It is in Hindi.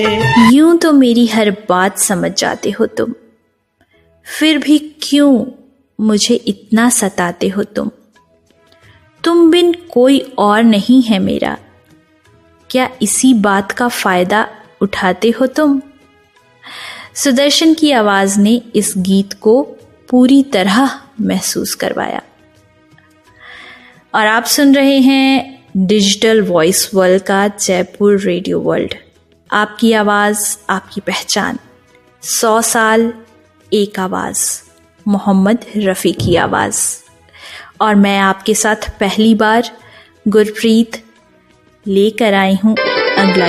यूं तो मेरी हर बात समझ जाते हो तुम, फिर भी क्यों मुझे इतना सताते हो तुम बिन कोई और नहीं है मेरा, क्या इसी बात का फायदा उठाते हो तुम। सुदर्शन की आवाज ने इस गीत को पूरी तरह महसूस करवाया। और आप सुन रहे हैं डिजिटल वॉइस वर्ल्ड का जयपुर रेडियो वर्ल्ड। आपकी आवाज, आपकी पहचान, 100 साल एक आवाज, मोहम्मद रफ़ी की आवाज। और मैं आपके साथ पहली बार गुरप्रीत लेकर आई हूं अगला